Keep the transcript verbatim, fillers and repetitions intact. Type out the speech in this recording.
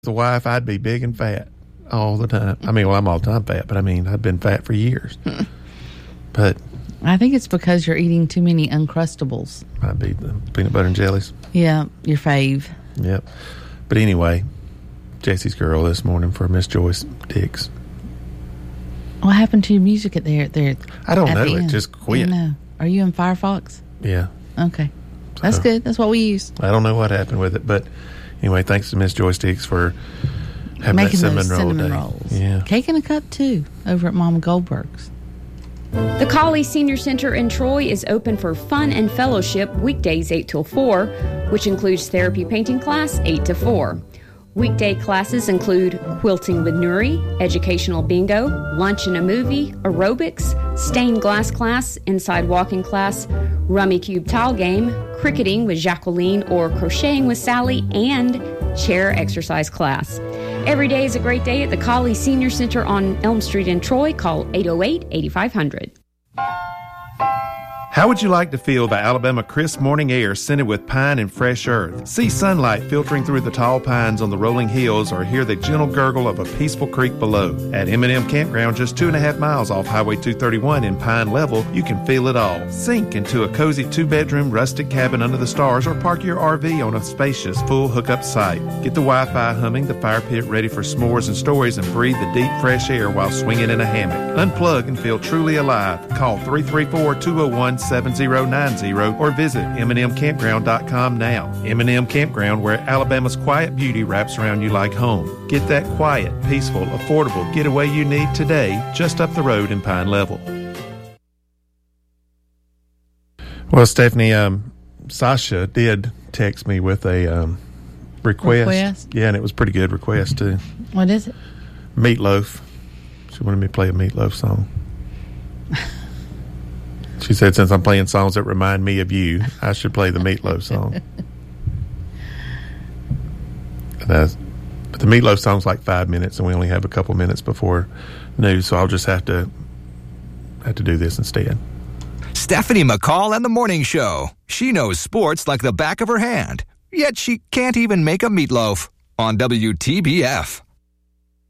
the wife, I'd be big and fat all the time. I mean, well, I'm all the time fat, but I mean, I've been fat for years. But I think it's because you're eating too many Uncrustables. Might be the peanut butter and jellies. Yeah, your fave. Yep. But anyway, Jesse's girl this morning for Miss Joyce Dix. What happened to your music at there? there I don't at know. the It end? just quit. No. Are you in Firefox? Yeah. Okay. That's So, good. That's what we use. I don't know what happened with it, but anyway, thanks to Miss Joyce Dix for having Making that cinnamon those roll cinnamon day. rolls. Yeah. Cake in a cup, too, over at Mama Goldberg's. The Colley Senior Center in Troy is open for fun and fellowship weekdays eight till four, which includes therapy painting class eight to four. Weekday classes include quilting with Nuri, educational bingo, lunch and a movie, aerobics, stained glass class, inside walking class, rummy cube tile game, cricketing with Jacqueline or crocheting with Sally, and chair exercise class. Every day is a great day at the Colley Senior Center on Elm Street in Troy. Call eight oh eight, eight five hundred. How would you like to feel the Alabama crisp morning air scented with pine and fresh earth? See sunlight filtering through the tall pines on the rolling hills, or hear the gentle gurgle of a peaceful creek below. At M and M Campground, just two and a half miles off Highway two thirty-one in Pine Level, you can feel it all. Sink into a cozy two-bedroom rustic cabin under the stars, or park your R V on a spacious full hookup site. Get the Wi-Fi humming, the fire pit ready for s'mores and stories, and breathe the deep fresh air while swinging in a hammock. Unplug and feel truly alive. Call three three four, two oh one, seven oh nine oh or visit m and m campground dot com now. M and M Campground, where Alabama's quiet beauty wraps around you like home. Get that quiet, peaceful, affordable getaway you need today, just up the road in Pine Level. Well, Stephanie, um, Sasha did text me with a um, request. Request? Yeah, and it was a pretty good request, too. What is it? Meatloaf. She wanted me to play a Meatloaf song. She said, since I'm playing songs that remind me of you, I should play the Meatloaf song. And I, but the Meatloaf song's like five minutes, and we only have a couple minutes before news, so I'll just have to have to do this instead. Stephanie McCall and the Morning Show. She knows sports like the back of her hand, yet she can't even make a meatloaf. On W T B F.